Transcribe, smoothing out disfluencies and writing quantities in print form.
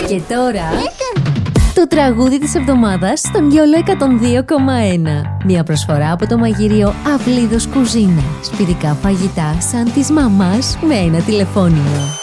Και τώρα το τραγούδι της εβδομάδας στον Γιόλο 102,1. Μια προσφορά από το μαγείριο Αυλίδος Κουζίνα. Σπιτικά φαγητά σαν της μαμάς με ένα τηλεφώνημα.